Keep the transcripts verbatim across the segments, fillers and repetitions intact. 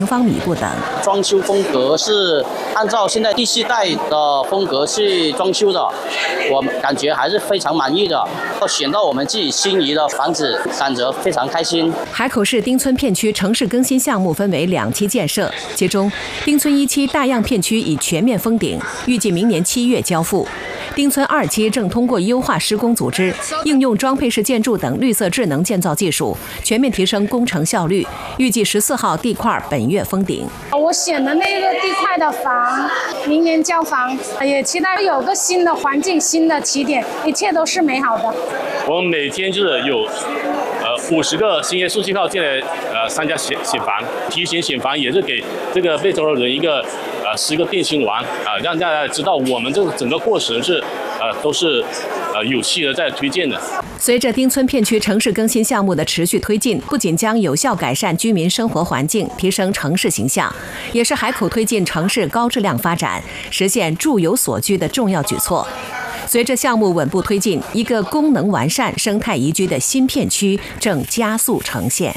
平方米不等。 装修风格是按照现在第四代的风格去装修的，我感觉还是非常满意的。选到我们自己心仪的房子，感觉非常开心。 海口市丁村片区城市更新项目分为两期建设，其中丁村一期大样片区已全面封顶，预计明年七月交付。丁村二期正通过优化施工组织、应用装配式建筑等绿色智能建造技术，全面提升工程效率。预计十四号地块本月封顶。 我选的那个地块的房，明年交房，也期待有个新的环境、新的起点，一切都是美好的。 我们每天就是有呃五十个兴业速气号进来呃参加选选房，提前选房也是给这个被招人一个呃是一个定心丸啊、呃，让大家知道我们这个整个过程是呃都是呃有序的在推荐的。 随着丁村片区城市更新项目的持续推进，不仅将有效改善居民生活环境，提升城市形象，也是海口推进城市高质量发展、实现住有所居的重要举措。随着项目稳步推进，一个功能完善、生态宜居的新片区正加速呈现。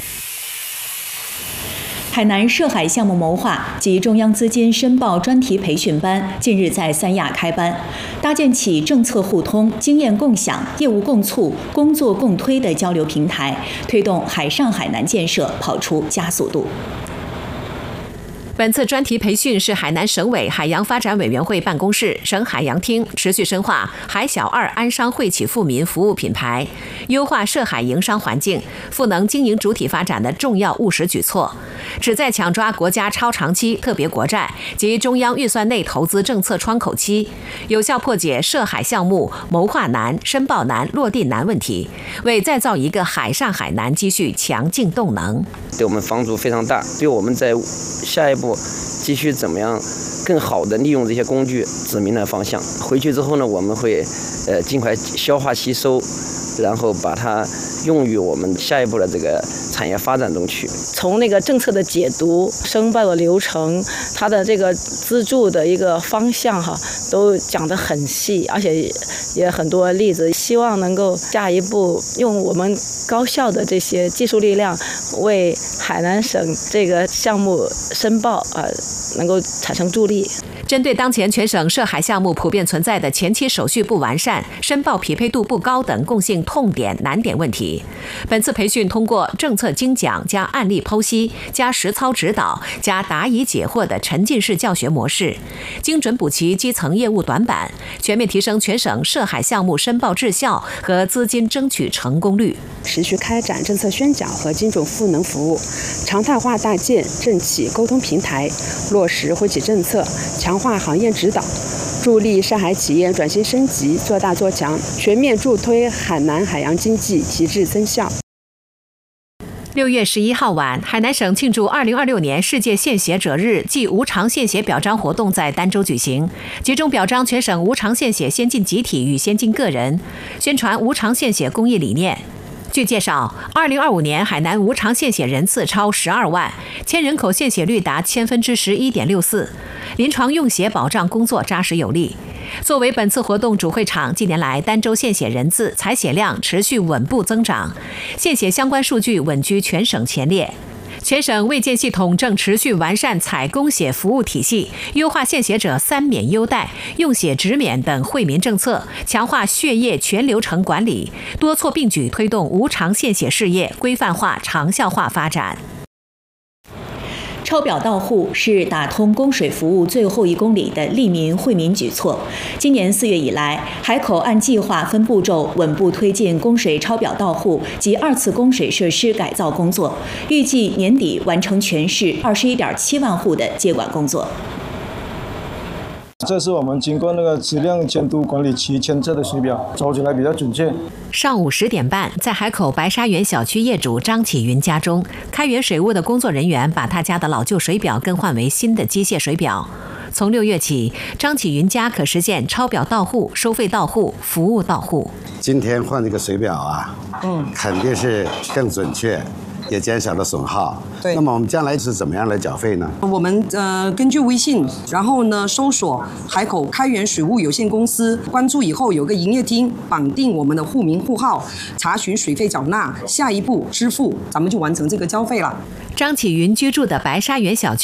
海南涉海项目谋划及中央资金申报专题培训班近日在三亚开班，搭建起政策互通、经验共享、业务共促、工作共推的交流平台，推动海上海南建设跑出加速度。 本次专题培训是海南省委海洋发展委员会办公室、省海洋厅持续深化海小二安商惠企富民服务品牌，优化涉海营商环境、赋能经营主体发展的重要务实举措，旨在抢抓国家超长期特别国债及中央预算内投资政策窗口期，有效破解涉海项目谋划难、申报难、落地难问题，为再造一个海上海南积蓄强劲动能。 对我们帮助非常大，对我们在下一步继续怎么样更好的利用这些工具指明了方向。回去之后呢，我们会呃尽快消化吸收，然后把它用于我们下一步的这个产业发展中去。 从那个政策的解读、申报的流程、它的这个资助的一个方向哈，都讲得很细，而且也很多例子。希望能够下一步用我们高校的这些技术力量，为海南省这个项目申报啊、呃，能够产生助力。 针对当前全省涉海项目普遍存在的前期手续不完善、申报匹配度不高等共性痛点难点问题，本次培训通过政策精讲加案例剖析加实操指导加答疑解惑的沉浸式教学模式，精准补齐基层业务短板，全面提升全省涉海项目申报质效和资金争取成功率。 持续开展政策宣讲和精准赋能服务，常态化搭建政企沟通平台，落实惠企政策，强化行业指导，助力涉海企业转型升级做大做强，全面助推海南海洋经济提质增效。 六月十一号晚，海南省庆祝二零二六年世界献血者日暨无偿献血表彰活动在儋州举行，集中表彰全省无偿献血先进集体与先进个人，宣传无偿献血公益理念。据介绍，二零二五年海南无偿献血人次超十二万，千人口献血率达千分之十一点六四，临床用血保障工作扎实有力。作为本次活动主会场，近年来儋州献血人次、采血量持续稳步增长，献血相关数据稳居全省前列。全省卫健系统正持续完善采供血服务体系，优化献血者三免优待、用血直免等惠民政策，强化血液全流程管理，多措并举推动无偿献血事业规范化、长效化发展。 抄表到户是打通供水服务最后一公里的利民惠民举措。今年四月以来，海口按计划分步骤稳步推进供水抄表到户及二次供水设施改造工作，预计年底完成全市二十一点七万户的接管工作。 这是我们经过那个质量监督管理局监测的水表，走起来比较准确。 上午十点半，在海口白沙园小区业主张启云家中，开源水务的工作人员把他家的老旧水表更换为新的机械水表。从六月起，张启云家可实现抄表到户、收费到户、服务到户。 今天换这个水表啊，嗯，肯定是更准确、 也减少了损耗。 对。 那么我们将来是怎么样来缴费呢？ 我们呃根据微信，然后呢搜索海口开源水务有限公司，关注以后有个营业厅，绑定我们的户名户号，查询水费缴纳，下一步支付，咱们就完成这个交费了。 张启云居住的白沙园小区